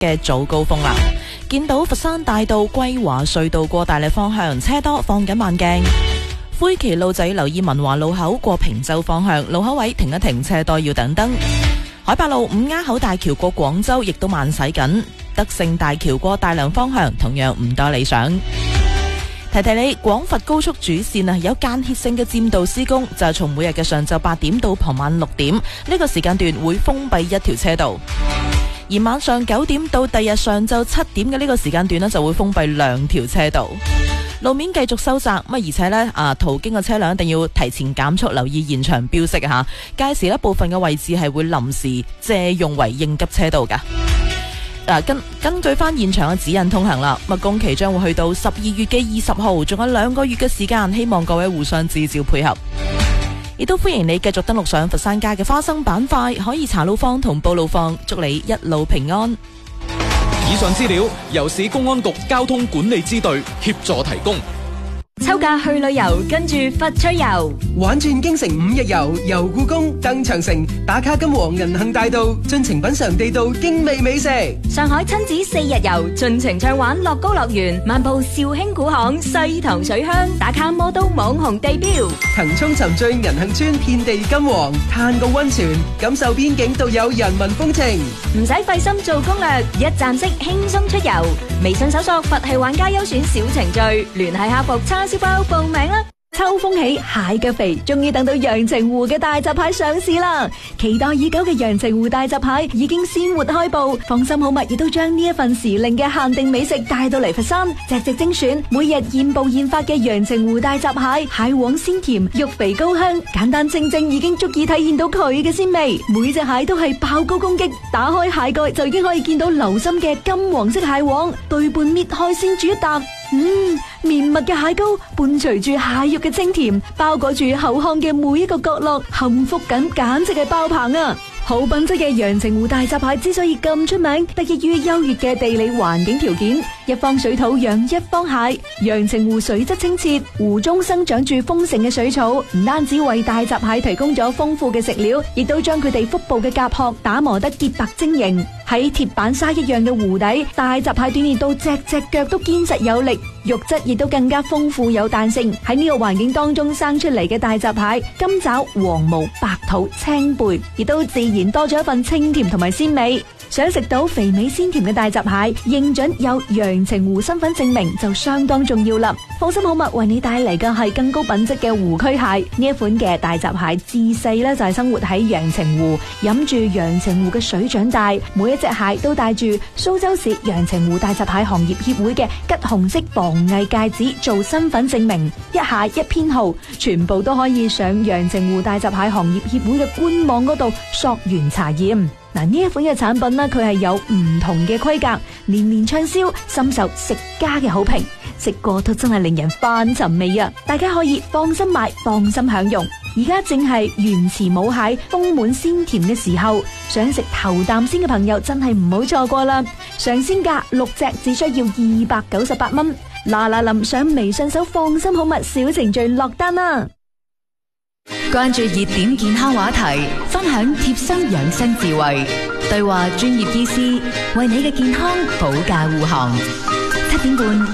嘅早高峰啦。見到佛山大道歸華隧道過大理方向車多，放緊慢鏡。灰旗路就要留意文華路口過坪洲方向路口位停一停，車多要等燈。海八路五丫口大橋過廣州亦都慢駛緊，德勝大橋過大良方向同樣唔多理想。提提你，廣佛高速主線有間歇性嘅佔道施工，就係從每日嘅上晝8點到傍晚6點呢個時間段會封閉一條車道，而晚上9點到第日上晝7點嘅呢個時間段就會封閉2條車道。路面繼續收窄，而且途經嘅車輛一定要提前減速，留意現場標識啊！屆時部分嘅位置係會臨時借用為應急車道㗎。根據翻現場嘅指引通行啦，工期將會去到12月嘅20號，仲有2個月嘅時間，希望各位互相指照配合。亦都歡迎你繼續登錄上佛山街嘅花生板塊，可以查路況同報路況，祝你一路平安。 以上資料由市公安局交通管理支隊協助提供。 秋假去旅遊，跟住佛趣遊， 玩轉京城5日遊，遊故宮、登長城，打卡金皇銀杏大道，盡情品嘗地道精味美食。 上海親子4日遊，盡情暢玩樂高樂園，漫步肇興古巷、西塘水鄉，打卡魔都網紅地標， 騰衝沉醉銀杏村遍地金黃，嘆個溫泉，感受邊境獨有人民風情。 唔使費心做攻略，一站式輕鬆出遊。微信搜索佛系玩家優選小程序，聯繫客服叉燒包報名啦！秋風起，蟹腳肥，終於等到陽澄湖嘅大閘蟹上市啦！期待已久嘅陽澄湖大閘蟹已經鮮活開步，放心好物亦都將呢一份時令嘅限定美食帶到嚟佛山，隻隻精選，每日現捕現發嘅陽澄湖大閘蟹，蟹黃鮮甜，肉肥高香，簡單清蒸已經足以體現到佢嘅鮮味。每隻蟹都係爆高攻擊，打開蟹蓋就已經可以見到流心嘅金黃色蟹黃，對半搣開先煮一啖。綿密嘅蟹膏伴隨住蟹肉嘅清甜，包裹住口腔嘅每一個角落，幸福感簡直係爆棚啊！好品質嘅陽澄湖大閘蟹之所以咁出名，得益於優越嘅地理環境條件，一方水土養一方蟹。陽澄湖水質清澈，湖中生長住豐盛嘅水草，唔單止為大閘蟹提供咗豐富嘅食料，亦都將佢哋腹部嘅甲殼打磨得潔白晶瑩。喺鐵板沙一樣嘅湖底，大閘蟹鍛煉到隻隻腳都堅實有力，肉質亦都更加豐富有彈性。喺呢個環境當中生出嚟嘅大閘蟹，金爪、黃毛、白肚、青背，亦都自然多咗一份清甜同埋鮮味。想食到肥美鮮甜嘅大閘蟹，認準有陽澄湖身份證明就相當重要啦。放心好物為你帶嚟嘅係更高品質嘅湖區蟹。呢一款嘅大閘蟹自細咧就係生活喺陽澄湖，飲住陽澄湖嘅水長大，每一隻蟹都帶住蘇州市陽澄湖大閘蟹行業協會嘅橘紅色防偽戒指做身份證明，一蟹一編號，全部都可以上陽澄湖大閘蟹行業協會嘅官網嗰度溯源查驗。嗱，呢一款嘅產品呢，佢係有唔同嘅規格，年年暢銷，深受食家嘅好評，食過都真係令人翻尋味啊！大家可以放心買，放心享用。而家正係原池母蟹豐滿鮮甜嘅時候，想食頭啖先嘅朋友真係唔好錯過啦！上鮮價6隻只需要298蚊，嗱臨上微信搜放心好物小程序落單啦！ 關注熱點健康話題，分享貼身養生智慧，對話專業醫師，為你嘅健康保駕護航。7點半。